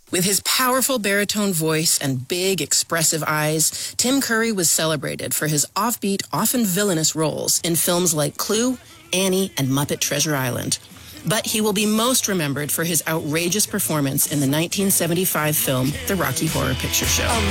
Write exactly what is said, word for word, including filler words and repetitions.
With his powerful baritone voice and big, expressive eyes, Tim Curry was celebrated for his offbeat, often villainous roles in films like Clue, Annie, and Muppet Treasure Island. But he will be most remembered for his outrageous performance in the nineteen seventy-five film The Rocky Horror Picture Show.